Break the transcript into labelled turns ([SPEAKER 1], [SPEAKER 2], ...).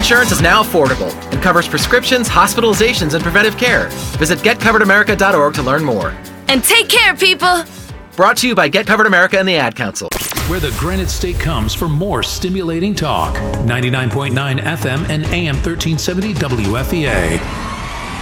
[SPEAKER 1] insurance is now affordable and covers prescriptions, hospitalizations, and preventive care. Visit getcoveredamerica.org to learn more.
[SPEAKER 2] And take care, people!
[SPEAKER 1] Brought to you by Get Covered America and the Ad Council.
[SPEAKER 3] Where the Granite State comes for more stimulating talk. 99.9 FM and AM 1370 WFEA.